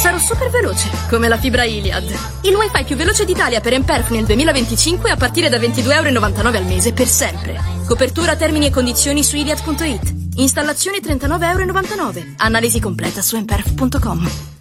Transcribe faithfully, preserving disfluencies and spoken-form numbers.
Sarò super veloce, come la fibra Iliad. Il wifi più veloce d'Italia per Emperf nel duemilaventicinque a partire da ventidue euro e novantanove al mese per sempre. Copertura, termini e condizioni su iliad punto it. Installazione trentanove euro e novantanove. Analisi completa su emperf punto com.